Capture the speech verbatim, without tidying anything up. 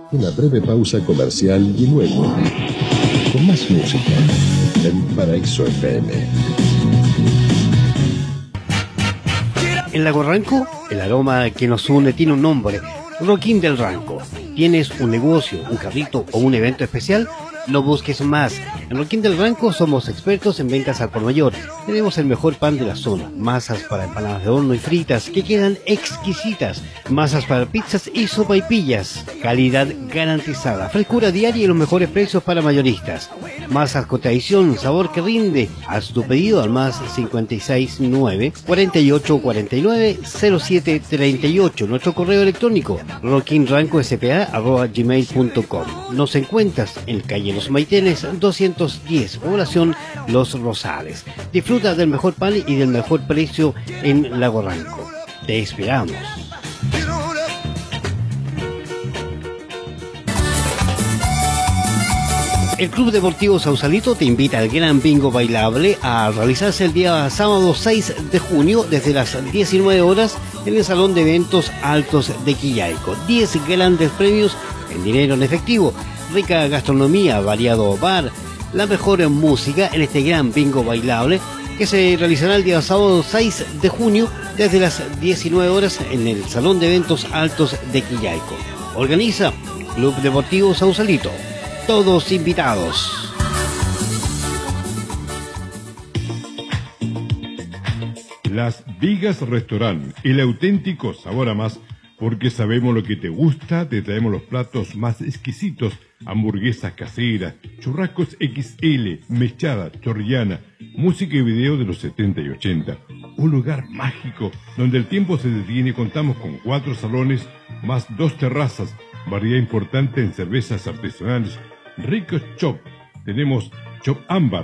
Una breve pausa comercial y luego, con más música, en Paraíso F M. En Lago Ranco, el aroma que nos une tiene un nombre, Rockin del Ranco. ¿Tienes un negocio, un carrito o un evento especial? No busques más. En Rockin del Ranco somos expertos en ventas al por mayor. Tenemos el mejor pan de la zona, masas para empanadas de horno y fritas que quedan exquisitas, masas para pizzas y sopaipillas, calidad garantizada, frescura diaria y los mejores precios para mayoristas. Masas con tradición, sabor que rinde. Haz tu pedido al más cincuenta y seis nueve, cuarenta y ocho cuarenta y nueve, cero siete treinta y ocho. Nuestro correo electrónico rockinrancospa arroba gmail punto com. Nos encuentras en calle Los Maitenes doscientos diez, población Los Rosales. Disfruta del mejor pan y del mejor precio en Lago Ranco. Te esperamos. El Club Deportivo Sausalito te invita al gran bingo bailable a realizarse el día sábado seis de junio desde las diecinueve horas en el Salón de Eventos Altos de Quillaico. diez grandes premios en dinero en efectivo, rica gastronomía, variado bar, la mejor música en este gran bingo bailable que se realizará el día sábado seis de junio desde las diecinueve horas en el Salón de Eventos Altos de Quillaico. Organiza Club Deportivo Sausalito. Todos invitados. Las Vigas Restaurant, el auténtico sabor a más, porque sabemos lo que te gusta, te traemos los platos más exquisitos, hamburguesas caseras, churrascos equis ele, mechada, chorrillana, música y video de los setenta y ochenta. Un lugar mágico donde el tiempo se detiene. Contamos con cuatro salones más dos terrazas, variedad importante en cervezas artesanales, ricos chop. Tenemos chop ámbar,